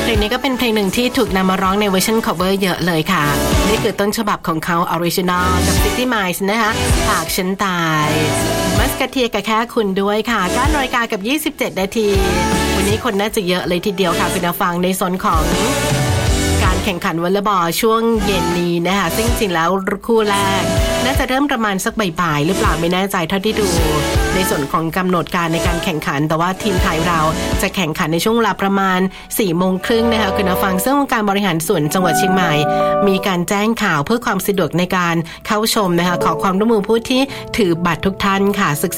เพลงนี้ก็เป็นเพลงหนึ่งที่ถูกนำมาร้องในเวอร์ชัน cover เยอะเลยค่ะนี่คือต้นฉบับของเขา original กับ City Minds นะคะหากฉันตายมัสกาเทียกับแค่คุณด้วยค่ะ9 นาฬิกากับ27 นาทีวันนี้คนน่าจะเยอะเลยทีเดียวค่ะคุณผู้ฟังในโซนของการแข่งขันวอลเลย์บอลช่วงเย็นนี้นะคะซึ่งจริงแล้วคู่แรกน่าจะเริ่มประมาณสักบ่ายๆหรือเปล่าไม่แน่ใจเท่าที่ดูในส่วนของกำหนดการในการแข่งขันแต่ว่าทีมไทยเราจะแข่งขันในช่วงเวลาประมาณ 4:30 นนะคะคุณผู้ฟังซึ่งองค์การบริหารส่วนจังหวัดเชียงใหม่มีการแจ้งข่าวเพื่อความสะดวกในการเข้าชมนะคะขอความร่วมมือผู้ที่ถือบัตรทุกท่านค่ะ